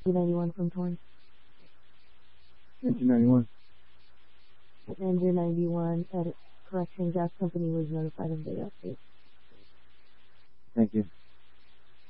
91 from Torrance. Engine 91. Engine 91 at Correction Gas Company was notified of the update. Thank you.